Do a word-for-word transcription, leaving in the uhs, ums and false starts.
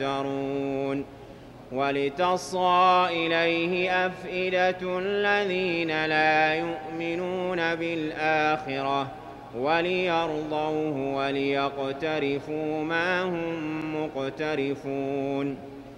يحذرون ولتصغى إليه أفئدة الذين لا يؤمنون بالآخرة وليرضوه وليقترفوا ما هم مقترفون